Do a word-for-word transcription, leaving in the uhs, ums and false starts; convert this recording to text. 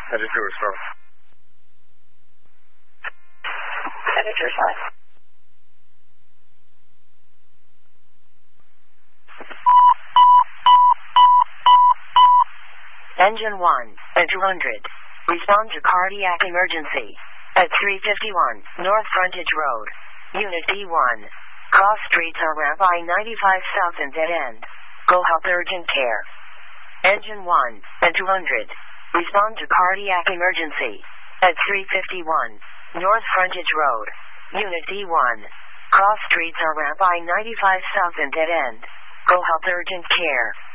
Headed to restore. Headed to restore. Engine one, at two hundred. Respond to cardiac emergency. At three fifty-one, North Frontage Road. Unit D one. Cross streets are ramp I ninety-five south and dead end. Go help urgent care. Engine one, at two hundred. Respond to cardiac emergency. At three fifty-one, North Frontage Road. Unit D one. Cross streets are ramp I ninety-five south and dead end. Go help urgent care.